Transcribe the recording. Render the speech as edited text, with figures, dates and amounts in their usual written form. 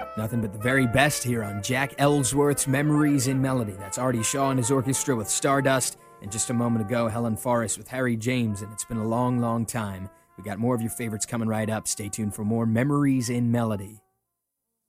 Nothing but the very best here on Jack Ellsworth's Memories in Melody. That's Artie Shaw and his orchestra with Stardust, and just a moment ago, Helen Forrest with Harry James, and it's been a long, long time. We got more of your favorites coming right up. Stay tuned for more Memories in Melody.